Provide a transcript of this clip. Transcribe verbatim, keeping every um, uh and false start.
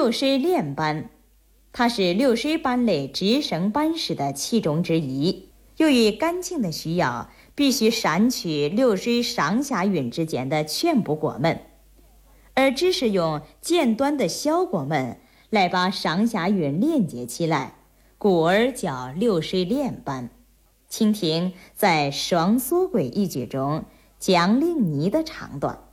六水链斑，它是六水斑类直绳斑石的其中之一。由于干茎的需要，必须删去六水上下韵之间的全部果闷，而只是用尖端的小果闷来把上下韵连接起来，故而叫六水链斑。请听在双锁柜一句中江陵妮的唱段。